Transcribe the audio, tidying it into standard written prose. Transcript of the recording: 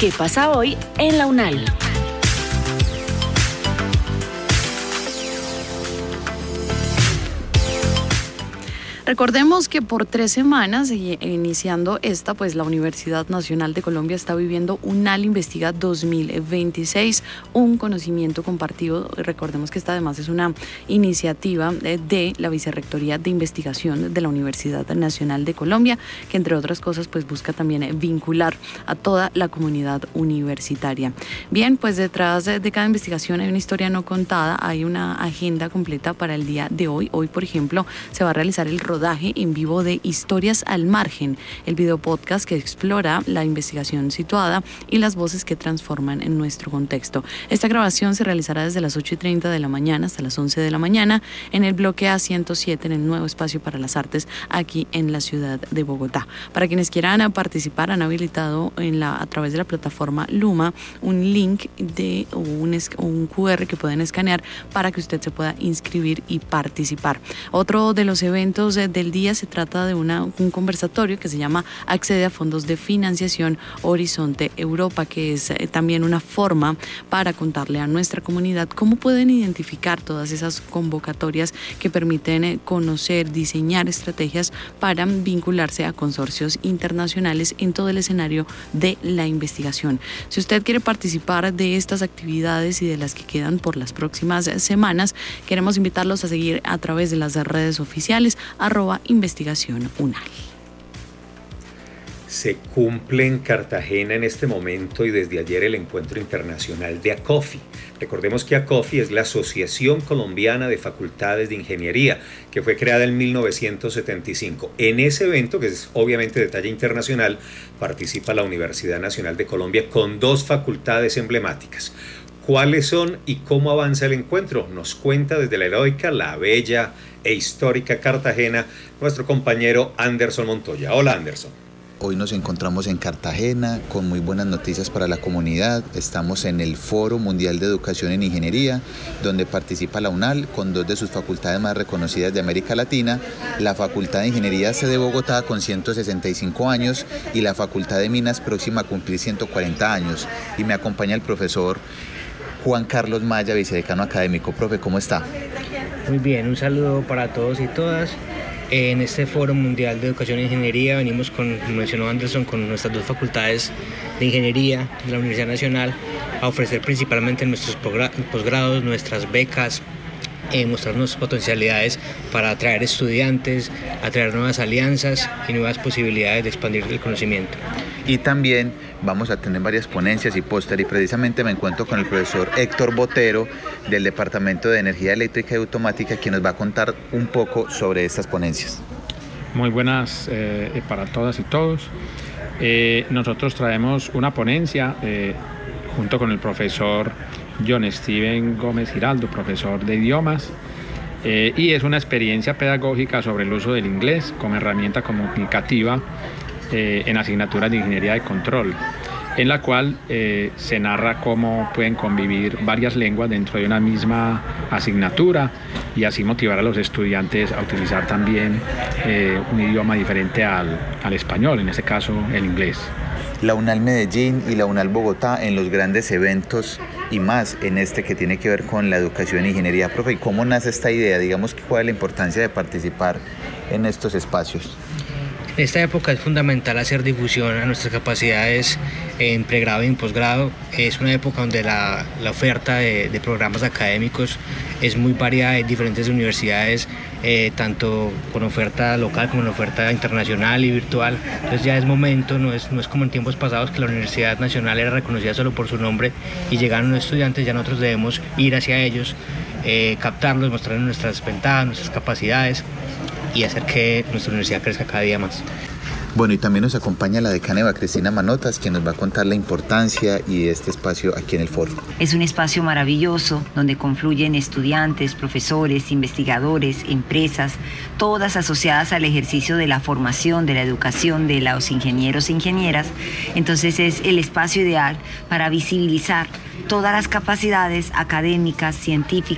¿Qué pasa hoy en la UNAL? Recordemos que por 3 semanas, iniciando esta, pues la Universidad Nacional de Colombia está viviendo UNAL Investiga 2026, un conocimiento compartido. Recordemos que esta además es una iniciativa de la Vicerrectoría de Investigación de la Universidad Nacional de Colombia, que entre otras cosas pues busca también vincular a toda la comunidad universitaria. Bien, pues detrás de cada investigación hay una historia no contada, hay una agenda completa para el día de hoy. Hoy, por ejemplo, se va a realizar el rodaje en vivo de Historias al Margen, el video podcast que explora la investigación situada y las voces que transforman en nuestro contexto. Esta grabación se realizará desde las 8:30 de la mañana hasta las 11 de la mañana en el bloque A107 en el nuevo espacio para las artes aquí en la ciudad de Bogotá. Para quienes quieran participar, han habilitado a través de la plataforma Luma un link de un QR que pueden escanear para que usted se pueda inscribir y participar. Otro de los eventos del día se trata de un conversatorio que se llama Accede a Fondos de Financiación Horizonte Europa, que es también una forma para contarle a nuestra comunidad cómo pueden identificar todas esas convocatorias que permiten conocer, diseñar estrategias para vincularse a consorcios internacionales en todo el escenario de la investigación. Si usted quiere participar de estas actividades y de las que quedan por las próximas semanas, queremos invitarlos a seguir a través de las redes oficiales @investigación UNAL. Se cumple en Cartagena en este momento y desde ayer el encuentro internacional de ACOFI. Recordemos que ACOFI es la Asociación Colombiana de Facultades de Ingeniería, que fue creada en 1975. En ese evento, que es obviamente de talla internacional, participa la Universidad Nacional de Colombia con 2 facultades emblemáticas. ¿Cuáles son y cómo avanza el encuentro? Nos cuenta desde la heroica, la bella e histórica Cartagena nuestro compañero Anderson Montoya. Hola, Anderson. Hoy nos encontramos en Cartagena con muy buenas noticias para la comunidad. Estamos en el Foro Mundial de Educación en Ingeniería, donde participa la UNAL con 2 de sus facultades más reconocidas de América Latina, la Facultad de Ingeniería C de Bogotá con 165 años y la Facultad de Minas próxima a cumplir 140 años. Y me acompaña el profesor Juan Carlos Maya, vicedecano académico. Profe, ¿cómo está? Muy bien, un saludo para todos y todas. En este Foro Mundial de Educación e Ingeniería venimos, como mencionó Anderson, con nuestras 2 facultades de Ingeniería de la Universidad Nacional a ofrecer principalmente nuestros posgrados, nuestras becas, mostrar nuestras potencialidades para atraer estudiantes, atraer nuevas alianzas y nuevas posibilidades de expandir el conocimiento. Y también vamos a tener varias ponencias y póster, y precisamente me encuentro con el profesor Héctor Botero del Departamento de Energía Eléctrica y Automática, quien nos va a contar un poco sobre estas ponencias. Muy buenas para todas y todos. Nosotros traemos una ponencia junto con el profesor John Steven Gómez Giraldo, profesor de idiomas, y es una experiencia pedagógica sobre el uso del inglés como herramienta comunicativa en asignaturas de ingeniería de control, en la cual se narra cómo pueden convivir varias lenguas dentro de una misma asignatura y así motivar a los estudiantes a utilizar también un idioma diferente al español, en este caso el inglés. La UNAL Medellín y la UNAL Bogotá en los grandes eventos y más en este que tiene que ver con la educación en ingeniería. Profe, ¿y cómo nace esta idea? Digamos, ¿cuál es la importancia de participar en estos espacios? En esta época es fundamental hacer difusión a nuestras capacidades en pregrado y en posgrado. Es una época donde la oferta de programas académicos es muy variada en diferentes universidades, tanto con oferta local como con oferta internacional y virtual. Entonces ya es momento, no es como en tiempos pasados que la Universidad Nacional era reconocida solo por su nombre y llegaron los estudiantes. Ya nosotros debemos ir hacia ellos, captarlos, mostrarles nuestras ventajas, nuestras capacidades y hacer que nuestra universidad crezca cada día más. Bueno, y también nos acompaña la decana Eva Cristina Manotas, quien nos va a contar la importancia y este espacio aquí en el foro. Es un espacio maravilloso donde confluyen estudiantes, profesores, investigadores, empresas, todas asociadas al ejercicio de la formación, de la educación de los ingenieros e ingenieras. Entonces es el espacio ideal para visibilizar todas las capacidades académicas, científicas,